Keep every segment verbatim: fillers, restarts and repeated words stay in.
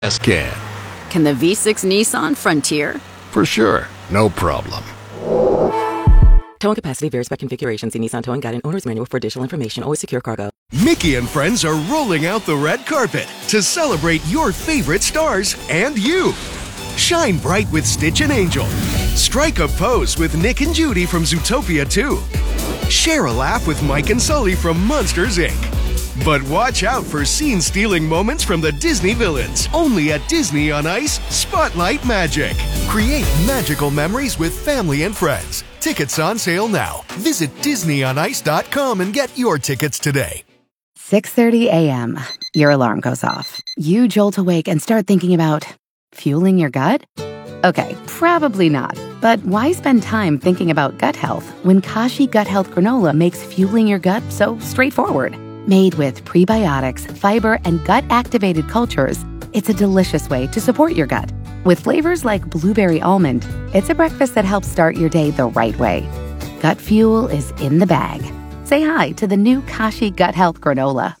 S-Can. Can the V six Nissan Frontier? For sure. No problem. Towing capacity varies by configuration. See Nissan Towing Guide and Owner's Manual for additional information. Always secure cargo. Mickey and friends are rolling out the red carpet to celebrate your favorite stars and you. Shine bright with Stitch and Angel. Strike a pose with Nick and Judy from Zootopia two. Share a laugh with Mike and Sully from Monsters, Incorporated. But watch out for scene-stealing moments from the Disney villains. Only at Disney on Ice, Spotlight Magic. Create magical memories with family and friends. Tickets on sale now. Visit disney on ice dot com and get your tickets today. six thirty a.m. Your alarm goes off. You jolt awake and start thinking about fueling your gut? Okay, probably not. But why spend time thinking about gut health when Kashi Gut Health Granola makes fueling your gut so straightforward? Made with prebiotics, fiber, and gut-activated cultures, it's a delicious way to support your gut. With flavors like blueberry almond, it's a breakfast that helps start your day the right way. Gut fuel is in the bag. Say hi to the new Kashi Gut Health Granola.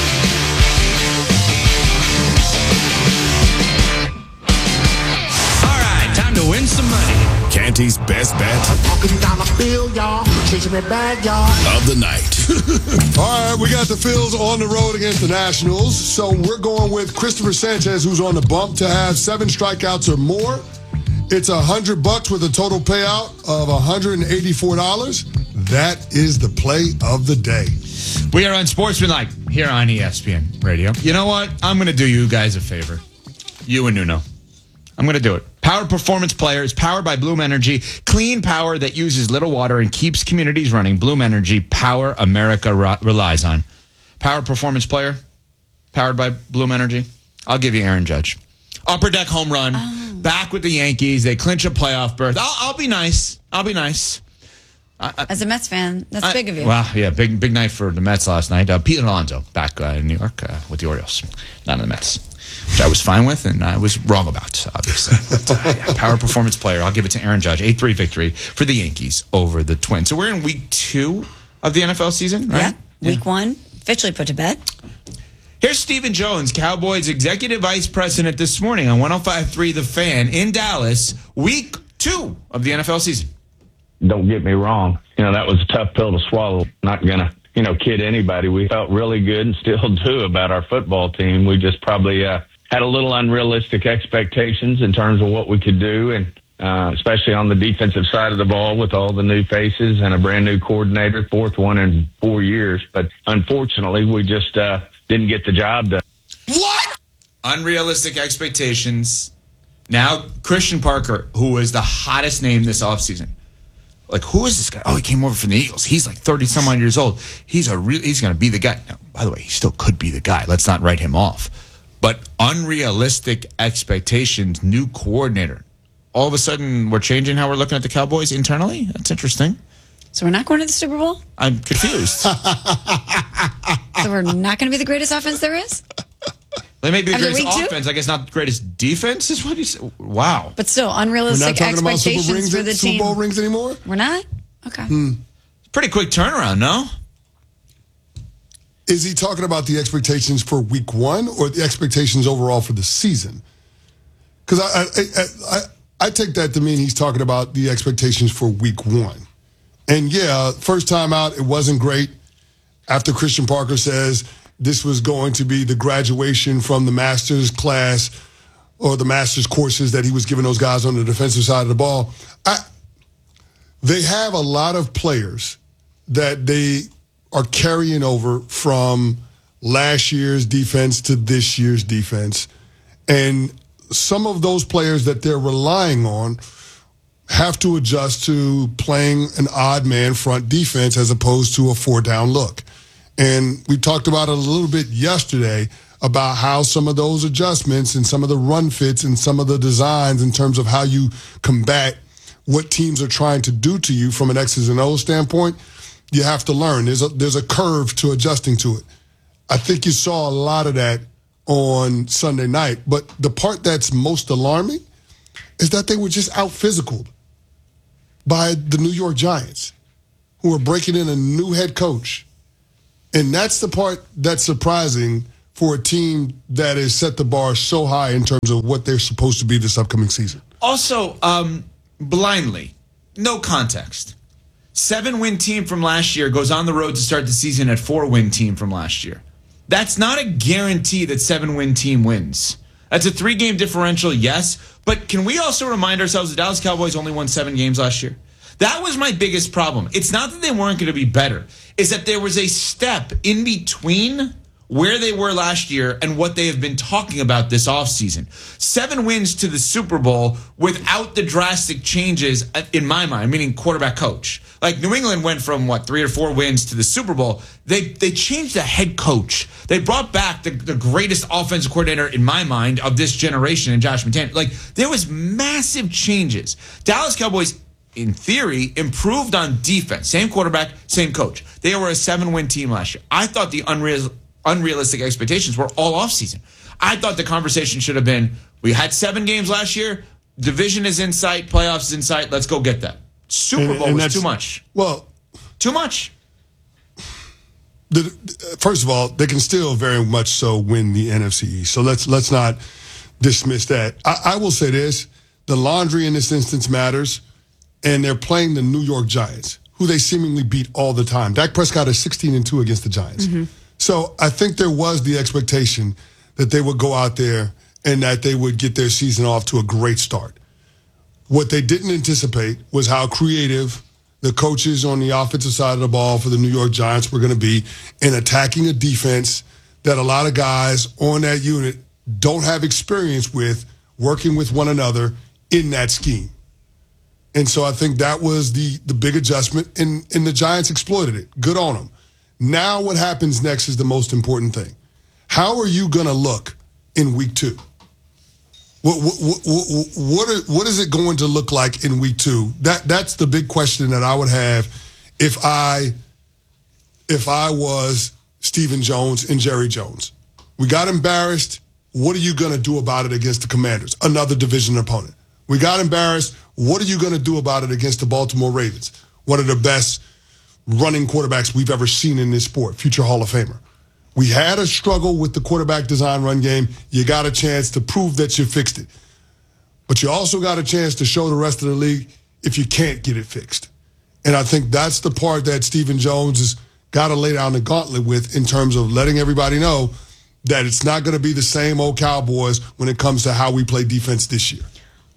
All right, time to win some money. Canty's best bet Walking down the field, y'all. Chasing me bag, y'all. of the night. All right, we got the Phils on the road against the Nationals. So we're going with Christopher Sanchez, who's on the bump to have seven strikeouts or more. It's a hundred bucks with a total payout of one hundred eighty-four dollars. That is the play of the day. We are on Sportsmanlike here on E S P N Radio. You know what? I'm going to do you guys a favor. You and Nuno. I'm going to do it. Power Performance Player is powered by Bloom Energy. Clean power that uses little water and keeps communities running. Bloom Energy, power America ro- relies on. Power Performance Player, powered by Bloom Energy. I'll give you Aaron Judge. Upper deck home run. Oh. Back with the Yankees. They clinch a playoff berth. I'll, I'll be nice. I'll be nice. I, I, As a Mets fan, that's I, big of you. Well, yeah, big big night for the Mets last night. Uh, Pete Alonso back uh, in New York uh, with the Orioles, not in the Mets, which I was fine with and I was wrong about, obviously. But, uh, yeah, power Performance Player. I'll give it to Aaron Judge. eight three victory for the Yankees over the Twins. So we're in week two of the N F L season, right? Yeah, week yeah. one, officially put to bed. Here's Stephen Jones, Cowboys Executive Vice President this morning on one oh five point three The Fan in Dallas, week two of the N F L season. Don't get me wrong. You know, that was a tough pill to swallow. Not going to, you know, kid anybody. We felt really good and still do about our football team. We just probably uh, had a little unrealistic expectations in terms of what we could do, and uh, especially on the defensive side of the ball with all the new faces and a brand new coordinator, fourth one in four years. But unfortunately, we just uh, didn't get the job done. What? Unrealistic expectations. Now, Christian Parker, who was the hottest name this offseason. Like, who is this guy? Oh, he came over from the Eagles. He's like thirty some odd years old. He's a real. He's going to be the guy. Now, by the way, he still could be the guy. Let's not write him off. But unrealistic expectations, new coordinator. All of a sudden, we're changing how we're looking at the Cowboys internally? That's interesting. So we're not going to the Super Bowl? I'm confused. So we're not going to be the greatest offense there is? They may be the After greatest week two? offense. I guess not the greatest defense is what you said. Wow. But still, We're not unrealistic talking about Super, expectations rings, for the Super team. Bowl rings anymore? We're not? Okay. Hmm. Pretty quick turnaround, no? Is he talking about the expectations for week one or the expectations overall for the season? Because I, I, I, I take that to mean he's talking about the expectations for week one. And yeah, first time out, it wasn't great. After Christian Parker says this was going to be the graduation from the master's class or the master's courses that he was giving those guys on the defensive side of the ball. I, they have a lot of players that they are carrying over from last year's defense to this year's defense. And some of those players that they're relying on have to adjust to playing an odd man front defense as opposed to a four down look. And we talked about it a little bit yesterday about how some of those adjustments and some of the run fits and some of the designs in terms of how you combat what teams are trying to do to you from an X's and O's standpoint, you have to learn. There's a, there's a curve to adjusting to it. I think you saw a lot of that on Sunday night. But the part that's most alarming is that they were just out-physicaled by the New York Giants, who are breaking in a new head coach. And that's the part that's surprising for a team that has set the bar so high in terms of what they're supposed to be this upcoming season. Also, um, blindly, no context. Seven-win team from last year goes on the road to start the season at four-win team from last year. That's not a guarantee that seven-win team wins. That's a three-game differential, yes, but can we also remind ourselves the Dallas Cowboys only won seven games last year? That was my biggest problem. It's not that they weren't going to be better. It's that there was a step in between where they were last year and what they have been talking about this offseason. Seven wins to the Super Bowl without the drastic changes, in my mind, meaning quarterback coach. Like New England went from, what, three or four wins to the Super Bowl. They they changed the head coach. They brought back the, the greatest offensive coordinator, in my mind, of this generation in Josh McDaniels. Like, there was massive changes. Dallas Cowboys, in theory, improved on defense. Same quarterback, same coach. They were a seven-win team last year. I thought the unreal, unrealistic expectations were all offseason. I thought the conversation should have been, we had seven games last year, division is in sight, playoffs is in sight, let's go get that. Super Bowl and, and was too much. Well, too much. The, first of all, they can still very much so win the N F C East. So let's let's not dismiss that. I, I will say this: the laundry in this instance matters, and they're playing the New York Giants, who they seemingly beat all the time. Dak Prescott is sixteen and two against the Giants. Mm-hmm. So I think there was the expectation that they would go out there and that they would get their season off to a great start. What they didn't anticipate was how creative the coaches on the offensive side of the ball for the New York Giants were going to be in attacking a defense that a lot of guys on that unit don't have experience with working with one another in that scheme. And so I think that was the the big adjustment, and, and the Giants exploited it. Good on them. Now what happens next is the most important thing. How are you going to look in week two? What what what what, are, what is it going to look like in week two? That that's the big question that I would have if I if I was Stephen Jones and Jerry Jones. We got embarrassed. What are you going to do about it against the Commanders, another division opponent? We got embarrassed. What are you going to do about it against the Baltimore Ravens, one of the best running quarterbacks we've ever seen in this sport, future Hall of Famer? We had a struggle with the quarterback design run game. You got a chance to prove that you fixed it. But you also got a chance to show the rest of the league if you can't get it fixed. And I think that's the part that Stephen Jones has got to lay down the gauntlet with in terms of letting everybody know that it's not going to be the same old Cowboys when it comes to how we play defense this year.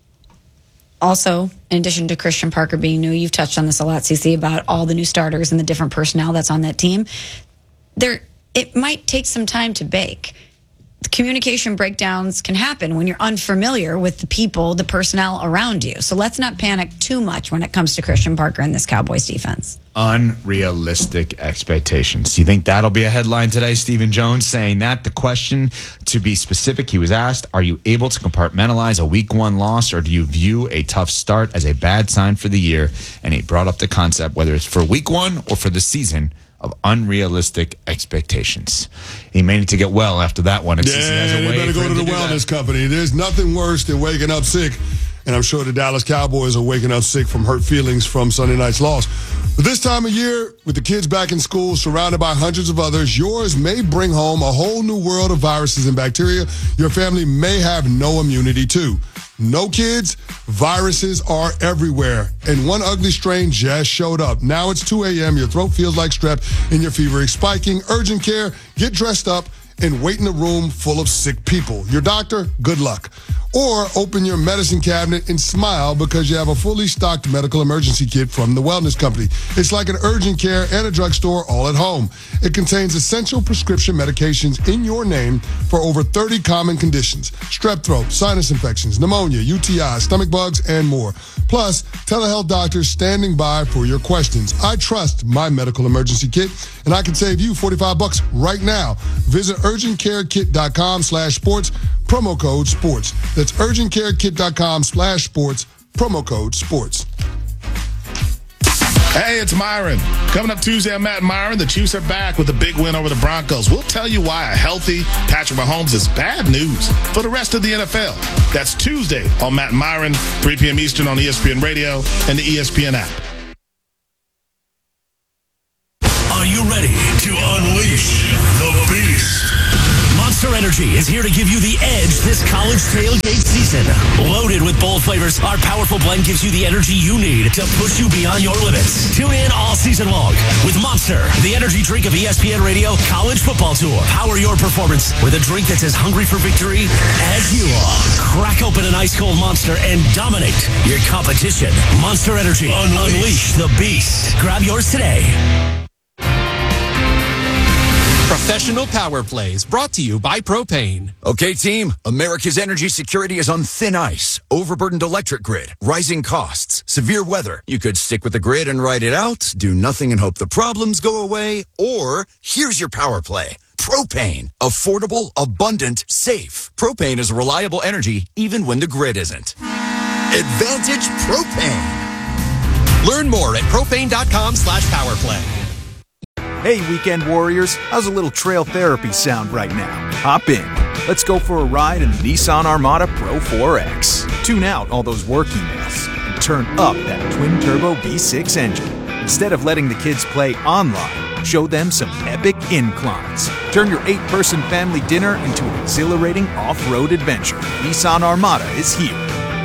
Also, in addition to Christian Parker being new, you've touched on this a lot, CeCe, about all the new starters and the different personnel that's on that team. There, it might take some time to bake. The communication breakdowns can happen when you're unfamiliar with the people, the personnel around you. So let's not panic too much when it comes to Christian Parker and this Cowboys defense. Unrealistic expectations. Do you think that'll be a headline today? Stephen Jones saying that. The question, to be specific, he was asked, are you able to compartmentalize a week one loss, or do you view a tough start as a bad sign for the year? And he brought up the concept, whether it's for week one or for the season, of unrealistic expectations. He may need to get well after that one. It's yeah, just, he has a you way better go to the wellness company. There's nothing worse than waking up sick. And I'm sure the Dallas Cowboys are waking up sick from hurt feelings from Sunday night's loss. But this time of year, with the kids back in school, surrounded by hundreds of others, yours may bring home a whole new world of viruses and bacteria your family may have no immunity to. No kids, viruses are everywhere. And one ugly strain just showed up. Now it's two a.m., your throat feels like strep, and your fever is spiking. Urgent care, get dressed up, and wait in a room full of sick people. Your doctor, good luck. Or open your medicine cabinet and smile because you have a fully stocked medical emergency kit from the Wellness Company. It's like an urgent care and a drugstore all at home. It contains essential prescription medications in your name for over thirty common conditions: strep throat, sinus infections, pneumonia, U T I, stomach bugs, and more. Plus, telehealth doctors standing by for your questions. I trust my medical emergency kit, and I can save you forty-five bucks right now. Visit urgentcarekit.com slash sports, promo code sports. That's urgentcarekit.com slash sports, promo code sports. Hey, it's Myron. Coming up Tuesday, I'm Matt and Myron. The Chiefs are back with a big win over the Broncos. We'll tell you why a healthy Patrick Mahomes is bad news for the rest of the N F L. That's Tuesday on Matt and Myron, three p.m. Eastern on E S P N Radio and the E S P N app. Are you ready to unleash the beast? Monster Energy is here to give you the edge this college tailgate season. Loaded with bold flavors, our powerful blend gives you the energy you need to push you beyond your limits. Tune in all season long with Monster, the energy drink of E S P N Radio College Football Tour. Power your performance with a drink that's as hungry for victory as you are. Crack open an ice-cold Monster and dominate your competition. Monster Energy. Unleash the beast. Grab yours today. Professional Power Plays, brought to you by Propane. Okay, team, America's energy security is on thin ice. Overburdened electric grid, rising costs, severe weather. You could stick with the grid and ride it out, do nothing and hope the problems go away, or here's your power play. Propane. Affordable, abundant, safe. Propane is reliable energy even when the grid isn't. Advantage Propane. Learn more at propane.com slash powerplay. Hey, Weekend Warriors, how's a little trail therapy sound right now? Hop in. Let's go for a ride in the Nissan Armada Pro four X. Tune out all those work emails and turn up that twin-turbo V six engine. Instead of letting the kids play online, show them some epic inclines. Turn your eight-person family dinner into an exhilarating off-road adventure. Nissan Armada is here.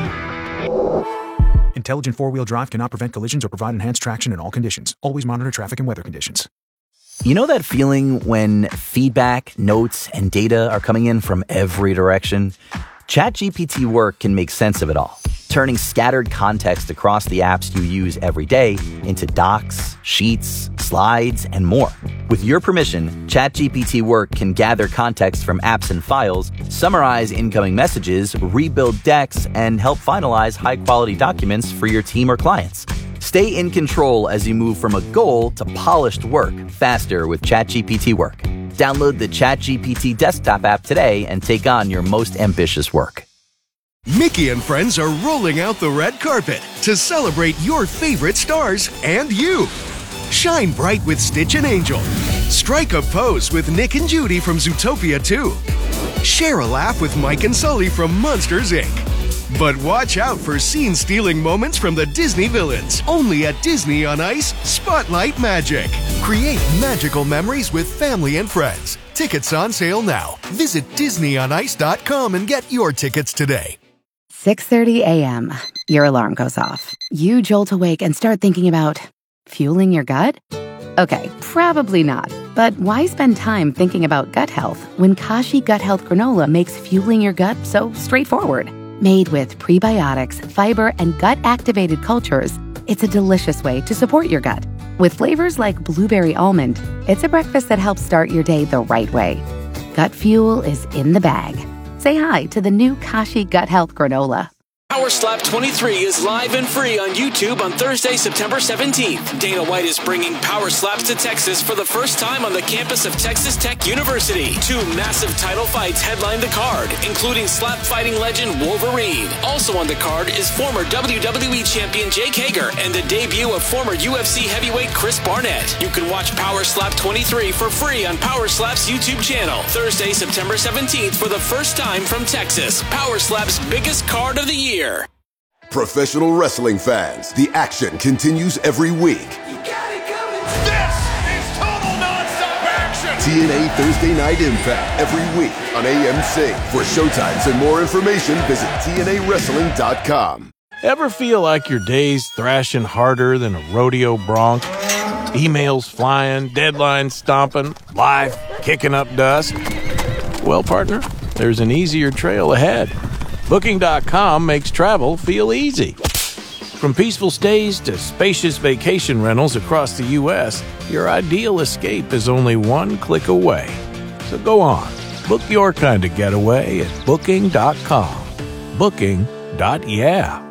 Intelligent four-wheel drive cannot prevent collisions or provide enhanced traction in all conditions. Always monitor traffic and weather conditions. You know that feeling when feedback, notes, and data are coming in from every direction? ChatGPT Work can make sense of it all, turning scattered context across the apps you use every day into docs, sheets, slides, and more. With your permission, ChatGPT Work can gather context from apps and files, summarize incoming messages, rebuild decks, and help finalize high-quality documents for your team or clients. Stay in control as you move from a goal to polished work faster with ChatGPT Work. Download the ChatGPT desktop app today and take on your most ambitious work. Mickey and friends are rolling out the red carpet to celebrate your favorite stars and you. Shine bright with Stitch and Angel. Strike a pose with Nick and Judy from Zootopia two. Share a laugh with Mike and Sully from Monsters, Incorporated. But watch out for scene-stealing moments from the Disney villains. Only at Disney on Ice, Spotlight Magic. Create magical memories with family and friends. Tickets on sale now. Visit disney on ice dot com and get your tickets today. six thirty a.m. Your alarm goes off. You jolt awake and start thinking about fueling your gut? Okay, probably not. But why spend time thinking about gut health when Kashi Gut Health Granola makes fueling your gut so straightforward? Made with prebiotics, fiber, and gut-activated cultures, it's a delicious way to support your gut. With flavors like blueberry almond, it's a breakfast that helps start your day the right way. Gut fuel is in the bag. Say hi to the new Kashi Gut Health Granola. Power Slap twenty-three is live and free on YouTube on Thursday, September seventeenth. Dana White is bringing Power Slaps to Texas for the first time on the campus of Texas Tech University. Two massive title fights headline the card, including slap fighting legend Wolverine. Also on the card is former W W E champion Jake Hager and the debut of former U F C heavyweight Chris Barnett. You can watch Power Slap twenty-three for free on Power Slap's YouTube channel. Thursday, September seventeenth for the first time from Texas. Power Slap's biggest card of the year. Professional wrestling fans, the action continues every week. You got it coming. This is total nonstop action. T N A Thursday Night Impact every week on A M C. For showtimes and more information, visit T N A wrestling dot com. Ever feel like your day's thrashing harder than a rodeo bronc? Emails flying, deadlines stomping, life kicking up dust? Well, partner, there's an easier trail ahead. Booking dot com makes travel feel easy. From peaceful stays to spacious vacation rentals across the U S, your ideal escape is only one click away. So go on, book your kind of getaway at Booking dot com. Booking. Yeah.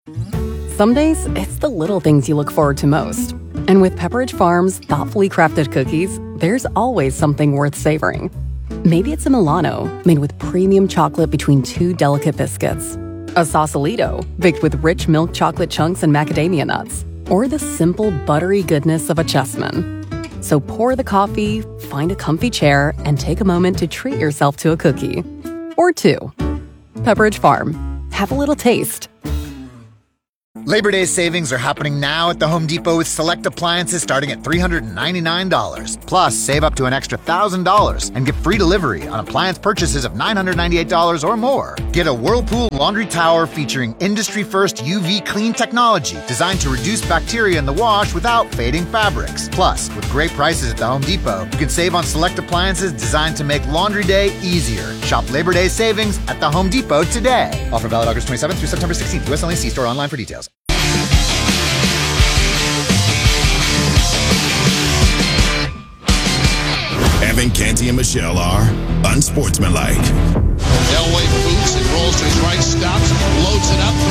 Some days, it's the little things you look forward to most. And with Pepperidge Farm's thoughtfully crafted cookies, there's always something worth savoring. Maybe it's a Milano, made with premium chocolate between two delicate biscuits. A Sausalito, baked with rich milk chocolate chunks and macadamia nuts. Or the simple, buttery goodness of a Chessman. So pour the coffee, find a comfy chair, and take a moment to treat yourself to a cookie. Or two. Pepperidge Farm. Have a little taste. Labor Day savings are happening now at the Home Depot with select appliances starting at three hundred ninety-nine dollars. Plus, save up to an extra one thousand dollars and get free delivery on appliance purchases of nine hundred ninety-eight dollars or more. Get a Whirlpool laundry tower featuring industry-first U V clean technology designed to reduce bacteria in the wash without fading fabrics. Plus, with great prices at the Home Depot, you can save on select appliances designed to make laundry day easier. Shop Labor Day savings at the Home Depot today. Offer valid August twenty-seventh through September sixteenth. U S only. See store online for details. Evan, Canty, and Michelle are unsportsmanlike. Elway boots and rolls to his right, stops, loads it up,